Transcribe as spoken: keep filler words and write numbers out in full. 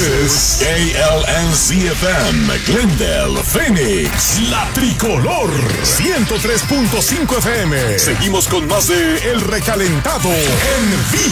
es K L N C F M, Glendale, Phoenix, La Tricolor, ciento tres punto cinco F M. Seguimos con más de El Recalentado en vivo.